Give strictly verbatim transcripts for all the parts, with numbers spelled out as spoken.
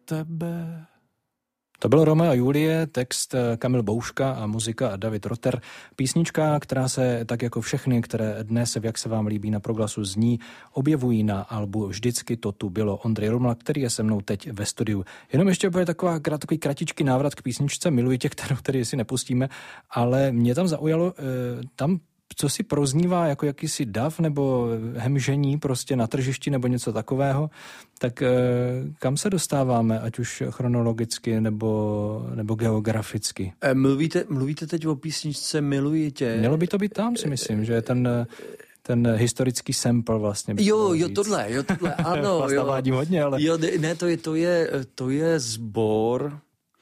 tebe. To bylo Romeo a Julie, text Kamil Bouška a muzika David Rotter. Písnička, která se, tak jako všechny, které dnes, jak se vám líbí na Proglasu zní, objevují na albu Vždycky to tu bylo Ondřej Rumla, který je se mnou teď ve studiu. Jenom ještě bude taková, takový kratičký návrat k písničce Miluji tě, kterou tady si nepustíme, ale mě tam zaujalo, tam co si proznívá jako jakýsi dav nebo hemžení prostě na tržišti nebo něco takového, tak e, kam se dostáváme, ať už chronologicky nebo, nebo geograficky? E, mluvíte, mluvíte teď o písničce Miluji tě? Mělo by to být tam, si myslím, že je ten... ten historický sample vlastně. Jo, jo, tohle, jo, tohle, ano. Vás navádím hodně, ale... Jo, ne, to je, to je, to je sbor...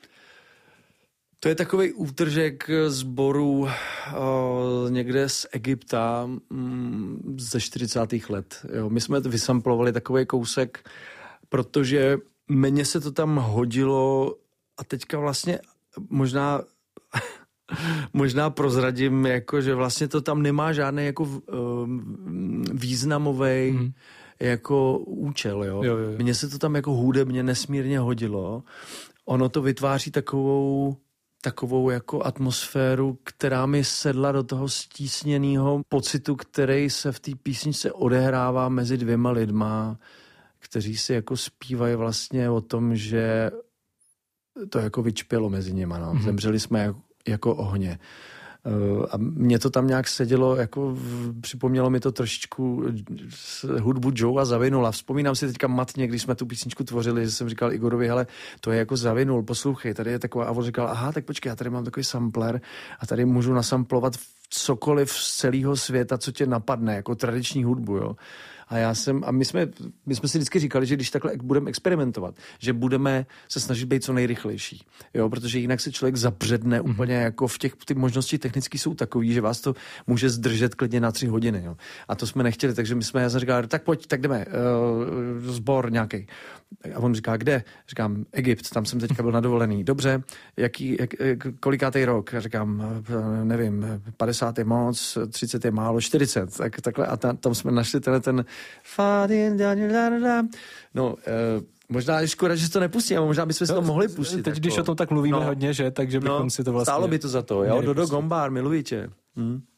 To je takový útržek sboru o, někde z Egypta mm, ze čtyřicátých let. Jo. My jsme vysamplovali takový kousek, protože mně se to tam hodilo a teďka vlastně možná možná prozradím, jako, že vlastně to tam nemá žádný jako významový mm. jako účel. Jo. Jo, jo, jo. Mně se to tam jako hudebně nesmírně hodilo. Ono to vytváří takovou takovou jako atmosféru, která mi sedla do toho stísněného pocitu, který se v té písničce odehrává mezi dvěma lidma, kteří si jako zpívají vlastně o tom, že to jako vyčpělo mezi nima. No. Mm-hmm. Zemřeli jsme jako, jako ohně. A mě to tam nějak sedělo, jako připomnělo mi to trošičku hudbu Joe a Zavinula. Vzpomínám si teďka matně, když jsme tu písničku tvořili, že jsem říkal Igorovi, hele, to je jako Zavinul, poslouchej, tady je taková, a on říkal, aha, tak počkej, já tady mám takový sampler a tady můžu nasamplovat cokoliv z celého světa, co tě napadne, jako tradiční hudbu, jo. A já jsem, a my jsme, my jsme si vždycky říkali, že když takhle budeme experimentovat, že budeme se snažit být co nejrychlejší, jo, protože jinak se člověk zabředne mm. úplně jako v těch, ty možnosti technické jsou takový, že vás to může zdržet klidně na tři hodiny, jo. A to jsme nechtěli, takže my jsme, já jsem říkal, tak pojď, tak jdeme, uh, sbor nějaký. A on říká, kde? Říkám, Egypt, tam jsem teďka byl na dovolený. Dobře, jaký, jak, kolikátej rok? Já říkám, nevím, padesát je moc, třicet je málo, čtyřicet. Tak, takhle, a tam, tam jsme našli tenhle ten no, eh, možná je škoda, že to nepustíme, možná bychom si to mohli pustit. Teď, když o tom tak mluvíme no, hodně, že, takže bychom no, si to vlastně... Stálo by to za to, jo, Dodo Gombár, miluji tě. Hm.